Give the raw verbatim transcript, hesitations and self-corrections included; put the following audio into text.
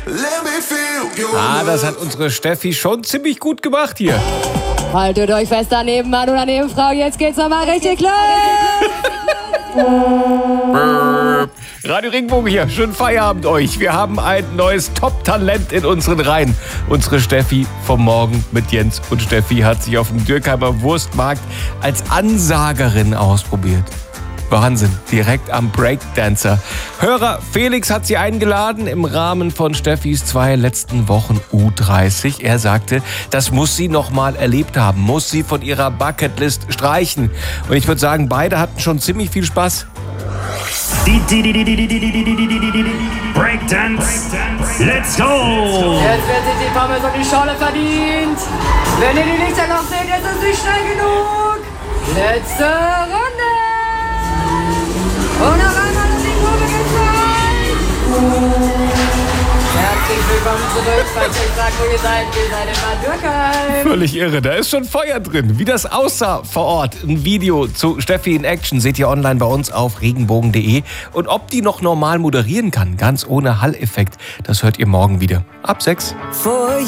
Ah, das hat unsere Steffi schon ziemlich gut gemacht hier. Haltet euch fest daneben, Mann oder Nebenfrau, jetzt geht's nochmal richtig los. Radio Regenbogen hier, schönen Feierabend euch. Wir haben ein neues Top-Talent in unseren Reihen. Unsere Steffi vom Morgen mit Jens und Steffi hat sich auf dem Dürkheimer Wurstmarkt als Ansagerin ausprobiert. Wahnsinn, direkt am Breakdancer. Hörer Felix hat sie eingeladen im Rahmen von Steffis zwei letzten Wochen U dreißig. Er sagte, das muss sie noch mal erlebt haben, muss sie von ihrer Bucketlist streichen. Und ich würde sagen, beide hatten schon ziemlich viel Spaß. Breakdance, let's go! Jetzt wird sich die Pommes und die Schorle verdient. Wenn ihr die Lichter noch seht, ist es nicht schnell genug. Letzte Runde. Und noch einmal und die Probe geht frei. Herzlich willkommen zurück, falls ihr sagt, wo ihr seid. Wir seid in Bad Dürkheim. Völlig irre, da ist schon Feuer drin. Wie das aussah vor Ort, ein Video zu Steffi in Action seht ihr online bei uns auf regenbogen punkt de. Und ob die noch normal moderieren kann, ganz ohne Hall-Effekt, das hört ihr morgen wieder. Ab sechs.